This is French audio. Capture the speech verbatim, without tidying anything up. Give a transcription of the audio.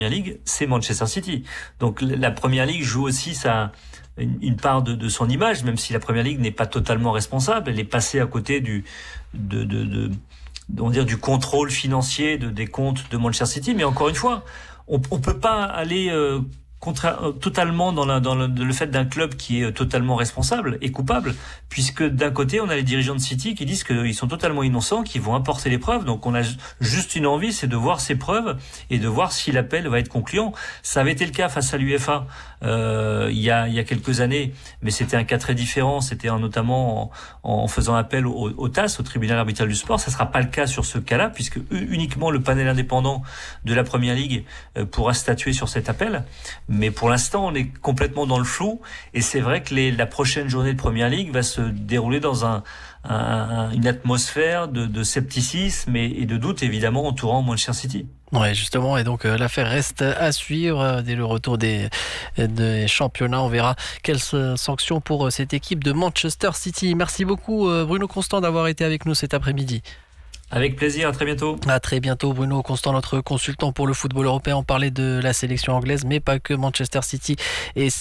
League, c'est Manchester City. Donc la Première Ligue joue aussi sa une, une part de, de son image, même si la Première Ligue n'est pas totalement responsable. Elle est passée à côté du de de, de on va dire du contrôle financier de, des comptes de Manchester City. Mais encore une fois, on on peut pas aller euh, Contra- totalement dans, la, dans le, le fait d'un club qui est totalement responsable et coupable, puisque d'un côté on a les dirigeants de City qui disent qu'ils sont totalement innocents, qu'ils vont apporter les preuves. Donc on a juste une envie, c'est de voir ces preuves et de voir si l'appel va être concluant. Ça avait été le cas face à l'UEFA euh, il y a il y a quelques années, mais c'était un cas très différent. C'était un, notamment en, en faisant appel au, au T A S, au tribunal arbitral du sport. Ça sera pas le cas sur ce cas-là, puisque uniquement le panel indépendant de la Première Ligue euh, pourra statuer sur cet appel. Mais pour l'instant, on est complètement dans le flou. Et c'est vrai que les, la prochaine journée de Première Ligue va se dérouler dans un, un, une atmosphère de, de scepticisme et, et de doute, évidemment, entourant Manchester City. Ouais, justement, et donc euh, l'affaire reste à suivre euh, dès le retour des, des championnats. On verra quelles sanctions pour euh, cette équipe de Manchester City. Merci beaucoup euh, Bruno Constant d'avoir été avec nous cet après-midi. Avec plaisir, à très bientôt. À très bientôt Bruno Constant, notre consultant pour le football européen. On parlait de la sélection anglaise, mais pas que. Manchester City et